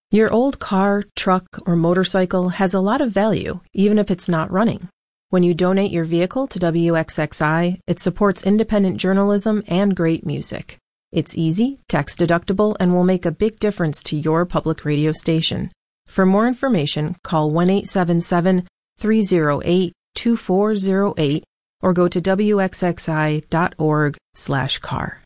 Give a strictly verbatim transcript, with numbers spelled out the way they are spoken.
Your old car, truck, or motorcycle has a lot of value, even if it's not running. When you donate your vehicle to W X X I, it supports independent journalism and great music. It's easy, tax-deductible, and will make a big difference to your public radio station. For more information, call one eight seven seven, three zero eight, two four zero eight or go to W X X I dot org slash car.